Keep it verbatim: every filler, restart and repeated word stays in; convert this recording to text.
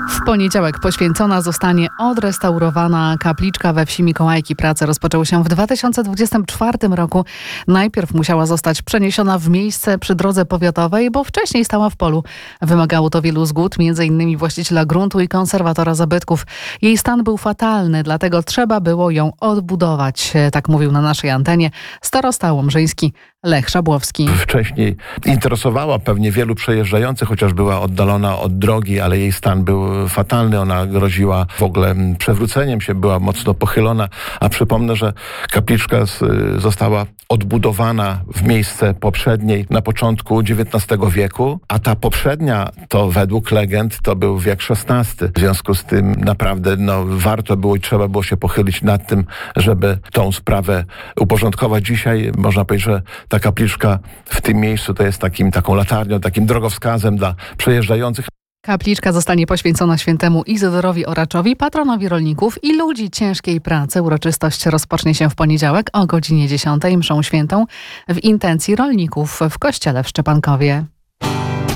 W poniedziałek poświęcona zostanie odrestaurowana kapliczka we wsi Mikołajki. Prace rozpoczęły się w dwa tysiące dwudziestym czwartym roku. Najpierw musiała zostać przeniesiona w miejsce przy drodze powiatowej, bo wcześniej stała w polu. Wymagało to wielu zgód, między innymi właściciela gruntu i konserwatora zabytków. Jej stan był fatalny, dlatego trzeba było ją odbudować. Tak mówił na naszej antenie starosta łomżyński Lech Szabłowski. Wcześniej interesowała pewnie wielu przejeżdżających, chociaż była oddalona od drogi, ale jej stan był fatalny. Ona groziła w ogóle przewróceniem się, była mocno pochylona. A przypomnę, że kapliczka z, została odbudowana w miejsce poprzedniej na początku dziewiętnastego wieku, a ta poprzednia to według legend to był wiek szesnasty. W związku z tym naprawdę no, warto było i trzeba było się pochylić nad tym, żeby tą sprawę uporządkować. Dzisiaj można powiedzieć, że ta kapliczka w tym miejscu to jest takim, taką latarnią, takim drogowskazem dla przejeżdżających. Kapliczka zostanie poświęcona świętemu Izydorowi Oraczowi, patronowi rolników i ludzi ciężkiej pracy. Uroczystość rozpocznie się w poniedziałek o godzinie dziesiątej mszą świętą w intencji rolników w kościele w Szczepankowie.